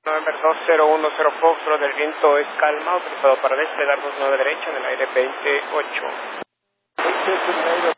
November 201 Foxtrot, del viento es calma, autorizado para desplegar 29 derecho en el aire 28.